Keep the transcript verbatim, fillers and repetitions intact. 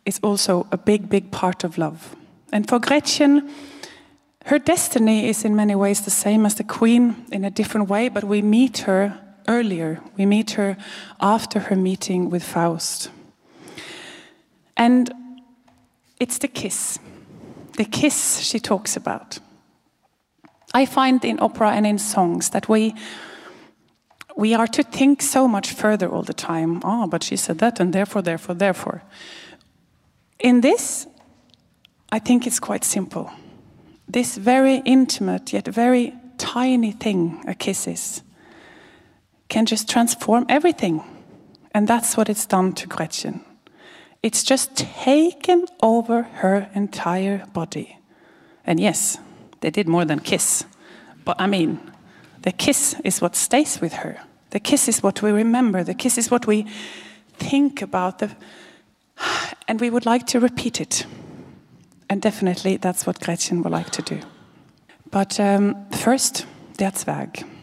is also a big, big part of love. And for Gretchen, her destiny is in many ways the same as the queen in a different way, but we meet her earlier. We meet her after her meeting with Faust. And it's the kiss. The kiss she talks about. I find in opera and in songs that we we are to think so much further all the time. Oh, but she said that, and therefore, therefore, therefore. In this, I think it's quite simple. This very intimate, yet very tiny thing a kiss is, can just transform everything. And that's what it's done to Gretchen. It's just taken over her entire body. And yes, they did more than kiss. But I mean, the kiss is what stays with her. The kiss is what we remember. The kiss is what we think about. The, and we would like to repeat it. And definitely that's what Gretchen would like to do. But um, first, Der Zwerg.